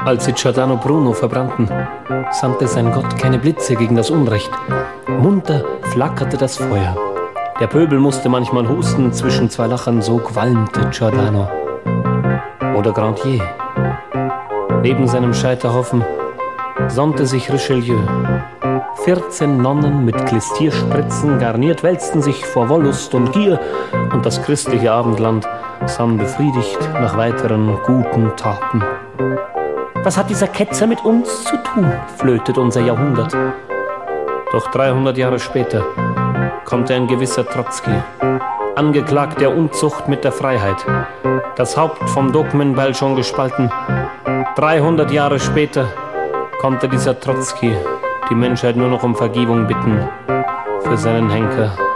Als sie Giordano Bruno verbrannten, sandte sein Gott keine Blitze gegen das Unrecht. Munter flackerte das Feuer. Der Pöbel musste manchmal husten zwischen zwei Lachern, so qualmte Giordano. Oder Grandier. Neben seinem Scheiterhaufen sonnte sich Richelieu. 14 Nonnen mit Klistierspritzen garniert wälzten sich vor Wollust und Gier, und das christliche Abendland sann befriedigt nach weiteren guten Taten. Was hat dieser Ketzer mit uns zu tun, flötet unser Jahrhundert. Doch 300 Jahre später kommt ein gewisser Trotzki, angeklagt der Unzucht mit der Freiheit, das Haupt vom Dogmenbeil schon gespalten. 300 Jahre später konnte dieser Trotzki die Menschheit nur noch um Vergebung bitten für seinen Henker